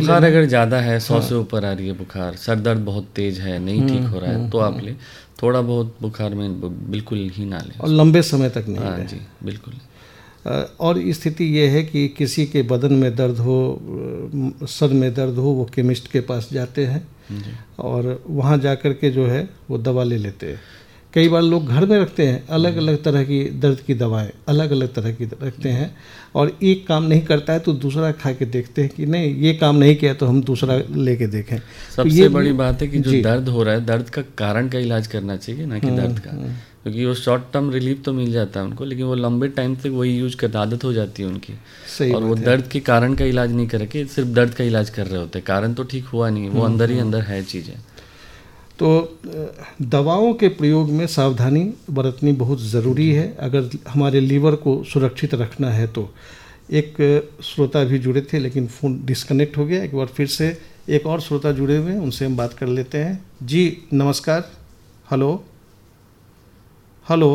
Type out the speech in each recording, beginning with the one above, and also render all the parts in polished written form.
बुखार अगर ज़्यादा है, 100 से ऊपर आ रही है बुखार, सर दर्द बहुत तेज है, नहीं ठीक हो रहा है, तो आप ले। थोड़ा बहुत बुखार में बिल्कुल ही ना लें, और लंबे समय तक नहीं। हाँ जी, बिल्कुल। और स्थिति ये है कि किसी के बदन में दर्द हो, सर में दर्द हो, वो केमिस्ट के पास जाते हैं और वहाँ जा कर के जो है वो दवा ले लेते हैं। कई बार लोग घर में रखते हैं अलग अलग तरह की दर्द की दवाएं, अलग अलग तरह की रखते हैं, और एक काम नहीं करता है तो दूसरा खा के देखते हैं कि नहीं ये काम नहीं किया तो हम दूसरा लेके देखें। सबसे बड़ी बात है कि जो दर्द हो रहा है, दर्द का कारण का इलाज करना चाहिए, ना कि दर्द का, क्योंकि वो शॉर्ट टर्म रिलीफ तो मिल जाता है उनको, लेकिन वो लंबे टाइम तक वही यूज करते, आदत हो जाती है उनकी। और वो दर्द के कारण का इलाज नहीं करके सिर्फ दर्द का इलाज कर रहे होते, कारण तो ठीक हुआ नहीं, वो अंदर ही अंदर है चीज़ें। तो दवाओं के प्रयोग में सावधानी बरतनी बहुत ज़रूरी है अगर हमारे लीवर को सुरक्षित रखना है तो। एक श्रोता भी जुड़े थे लेकिन फ़ोन डिस्कनेक्ट हो गया। एक बार फिर से एक और श्रोता जुड़े हुए हैं, उनसे हम बात कर लेते हैं। जी नमस्कार। हेलो हेलो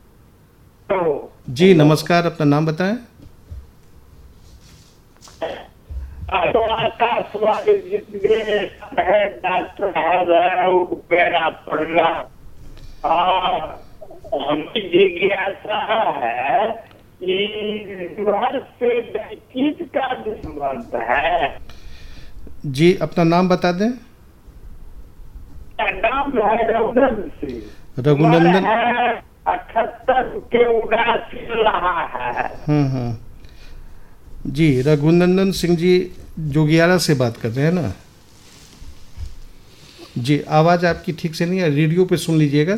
जी नमस्कार, अपना नाम बताएं। हमें जिज्ञासा है कि लिवर से डायबिटीज का संबंध है। जी अपना नाम बता दें। नाम है रघुनंदन सिंह। रघुनंदन 78 के उदास रहा है। जी रघुनंदन सिंह जी जोगियारा से बात कर रहे हैं ना जी? आवाज़ आपकी ठीक से नहीं है, रेडियो पे सुन लीजिएगा।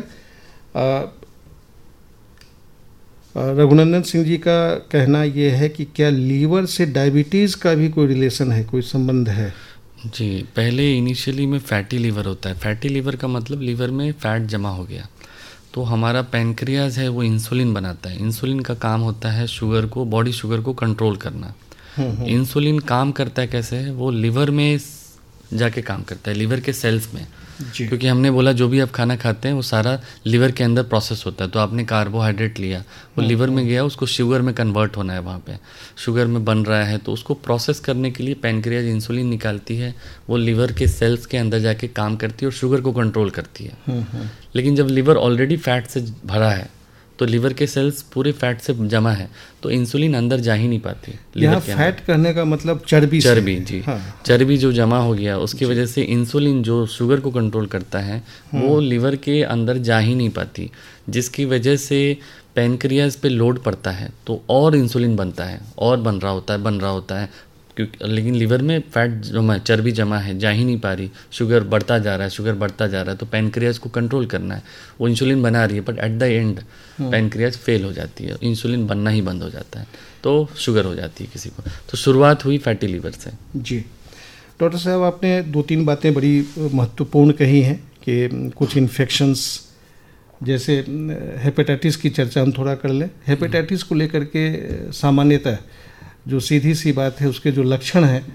रघुनंदन सिंह जी का कहना यह है कि क्या लीवर से डायबिटीज़ का भी कोई रिलेशन है, कोई संबंध है? जी, पहले इनिशियली में फैटी लीवर होता है। फैटी लीवर का मतलब लीवर में फैट जमा हो गया, तो हमारा पैनक्रियाज है वो इंसुलिन बनाता है। इंसुलिन का काम होता है शुगर को, बॉडी शुगर को कंट्रोल करना। इंसुलिन काम करता है कैसे है, वो लिवर में जाके काम करता है, लिवर के सेल्स में। क्योंकि हमने बोला जो भी आप खाना खाते हैं वो सारा लिवर के अंदर प्रोसेस होता है। तो आपने कार्बोहाइड्रेट लिया, वो लिवर में गया, उसको शुगर में कन्वर्ट होना है, वहाँ पे शुगर में बन रहा है, तो उसको प्रोसेस करने के लिए पैनक्रियाज इंसुलिन निकालती है, वो लिवर के सेल्स के अंदर जाके काम करती है और शुगर को कंट्रोल करती है। लेकिन जब लिवर ऑलरेडी फैट से भरा है तो लिवर के सेल्स पूरे फैट से जमा है, तो इंसुलिन अंदर जा ही नहीं पाती। यहाँ फैट कहने का मतलब चर्बी जी। चर्बी जो जमा हो गया उसकी वजह से इंसुलिन जो शुगर को कंट्रोल करता है वो लिवर के अंदर जा ही नहीं पाती, जिसकी वजह से पैनक्रियाज पे लोड पड़ता है, तो और इंसुलिन बनता है और बन रहा होता है क्योंकि लेकिन लिवर में फैट जमा, चर्बी जमा है, जा ही नहीं पा रही, शुगर बढ़ता जा रहा है। तो पैनक्रियाज को कंट्रोल करना है, वो इंसुलिन बना रही है, but at the end pancreas fail हो जाती है, इंसुलिन बनना ही बंद हो जाता है, तो शुगर हो जाती है किसी को। तो शुरुआत हुई फैटी लीवर से। जी डॉक्टर साहब, आपने 2-3 बातें बड़ी महत्वपूर्ण कही हैं कि कुछ इन्फेक्शंस जैसे हेपेटाइटिस की चर्चा हम थोड़ा कर लें। हेपेटाइटिस को लेकर के सामान्यतः जो सीधी सी बात है उसके जो लक्षण हैं,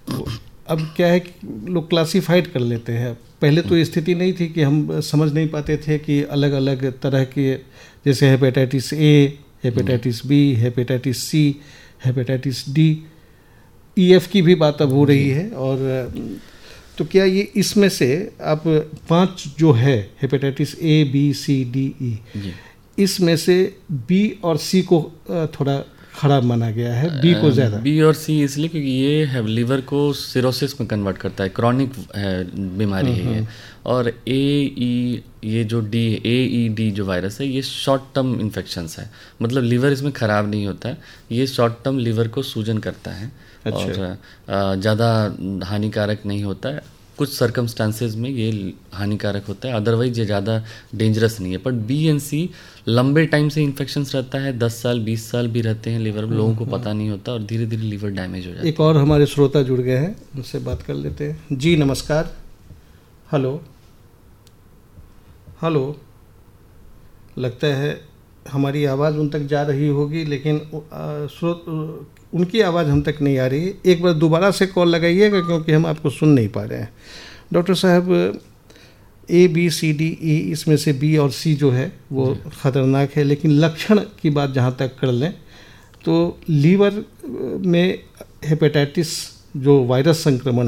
अब क्या है कि लोग क्लासीफाइड कर लेते हैं। पहले तो स्थिति नहीं थी कि हम समझ नहीं पाते थे कि अलग अलग तरह के, जैसे hepatitis A, hepatitis B, hepatitis C, hepatitis D, EF की भी बात अब हो रही है। और तो क्या ये इसमें से आप 5 जो है hepatitis A, B, C, D, ई, इसमें से बी और सी को थोड़ा खराब माना गया है, बी को ज़्यादा? बी और सी इसलिए क्योंकि ये है लिवर को सिरोसिस में कन्वर्ट करता है, क्रॉनिक बीमारी है ये। और ये जो AED जो वायरस है, ये शॉर्ट टर्म इन्फेक्शंस है, मतलब लिवर इसमें ख़राब नहीं होता है, ये शॉर्ट टर्म लिवर को सूजन करता है। अच्छा। और ज़्यादा हानिकारक नहीं होता है, कुछ सर्कमस्टांसेस में ये हानिकारक होता है, अदरवाइज ये ज़्यादा डेंजरस नहीं है। बट बी एंड सी लंबे टाइम से इन्फेक्शंस रहता है, 10 साल 20 साल भी रहते हैं लिवर में, लोगों को पता नहीं होता और धीरे धीरे लिवर डैमेज हो जाता है। एक और हमारे श्रोता जुड़ गए हैं, उनसे बात कर लेते हैं। जी नमस्कार। हेलो लगता है हमारी आवाज़ उन तक जा रही होगी, लेकिन उनकी आवाज़ हम तक नहीं आ रही है। एक बार दोबारा से कॉल लगाइएगा क्योंकि हम आपको सुन नहीं पा रहे हैं। डॉक्टर साहब, A, B, C, D, E, इसमें से B और C जो है वो ख़तरनाक है, लेकिन लक्षण की बात जहाँ तक कर लें तो लीवर में हेपेटाइटिस जो वायरस संक्रमण